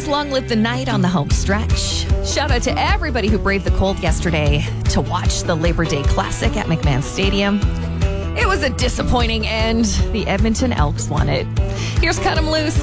says long live the night on the home stretch. Shout out to everybody who braved the cold yesterday to watch the Labor Day Classic at McMahon Stadium. It was a disappointing end. The Edmonton Elks won it. Here's Cut 'em Loose